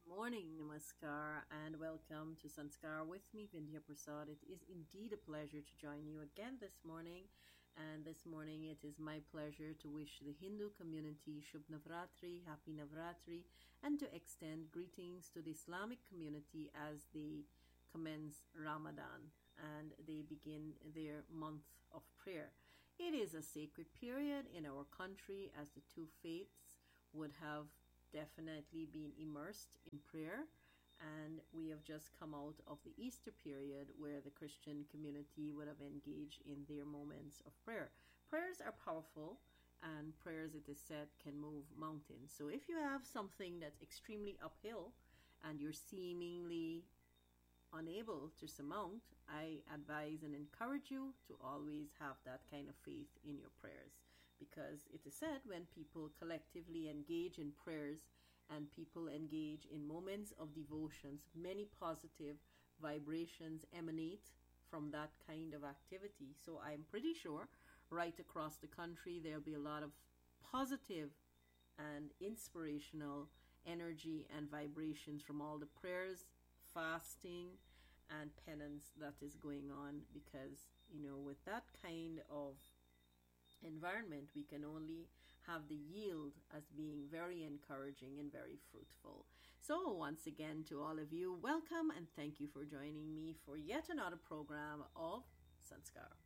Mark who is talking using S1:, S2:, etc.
S1: Morning, Namaskar, and welcome to Sanskar with me, Vindhya Prasad. It is indeed a pleasure to join you again this morning. And this morning, it is my pleasure to wish the Hindu community Shubh Navratri, Happy Navratri, and to extend greetings to the Islamic community as they commence Ramadan and they begin their month of prayer. It is a sacred period in our country as the two faiths would have definitely been immersed in prayer. And we have just come out of the Easter period where the Christian community would have engaged in their moments of prayer. Prayers are powerful, and prayers, it is said, can move mountains. So if you have something that's extremely uphill and you're seemingly unable to surmount, I advise and encourage you to always have that kind of faith in your prayers. Because it is said when people collectively engage in prayers and people engage in moments of devotions, many positive vibrations emanate from that kind of activity. So I'm pretty sure right across the country there'll be a lot of positive and inspirational energy and vibrations from all the prayers, fasting, and penance that is going on, because with that kind of environment we can only have the yield as being very encouraging and very fruitful. So once again, to all of you, welcome and thank you for joining me for yet another program of Sanskar.